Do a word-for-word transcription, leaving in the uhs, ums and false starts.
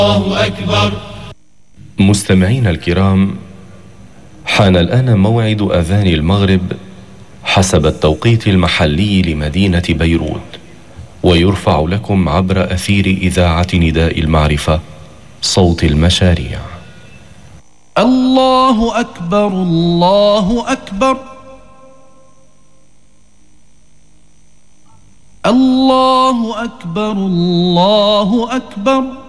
الله أكبر. مستمعين الكرام، حان الآن موعد أذان المغرب حسب التوقيت المحلي لمدينة بيروت، ويرفع لكم عبر أثير إذاعة نداء المعرفة صوت المشاريع. الله أكبر الله أكبر الله أكبر الله أكبر